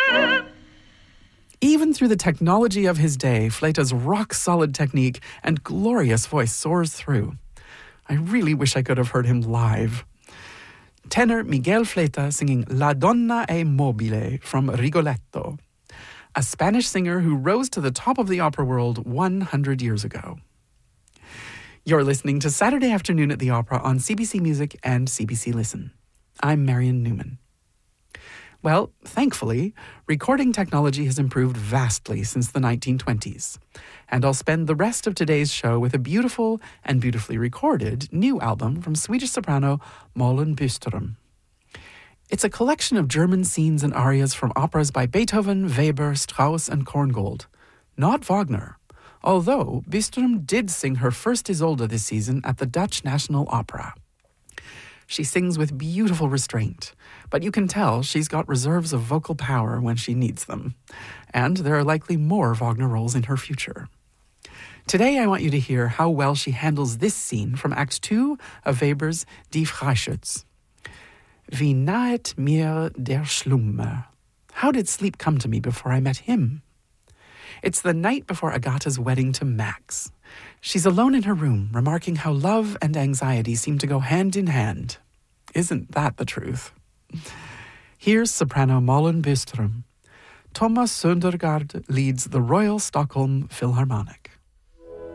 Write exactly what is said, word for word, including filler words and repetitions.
Even through the technology of his day, Fleta's rock-solid technique and glorious voice soars through. I really wish I could have heard him live. Tenor Miguel Fleta singing La Donna è mobile from Rigoletto, a Spanish singer who rose to the top of the opera world one hundred years ago. You're listening to Saturday Afternoon at the Opera on C B C Music and C B C Listen. I'm Marion Newman. Well, thankfully, recording technology has improved vastly since the nineteen twenties, and I'll spend the rest of today's show with a beautiful and beautifully recorded new album from Swedish soprano Malin Byström. It's a collection of German scenes and arias from operas by Beethoven, Weber, Strauss, and Korngold. Not Wagner, although Byström did sing her first Isolde this season at the Dutch National Opera. She sings with beautiful restraint, but you can tell she's got reserves of vocal power when she needs them. And there are likely more Wagner roles in her future. Today I want you to hear how well she handles this scene from Act two of Weber's Die Freischütz. Wie nahet mir der Schlummer? How did sleep come to me before I met him? It's the night before Agata's wedding to Max. She's alone in her room, remarking how love and anxiety seem to go hand in hand. Isn't that the truth? Here's soprano Malin Byström. Thomas Söndergaard leads the Royal Stockholm Philharmonic.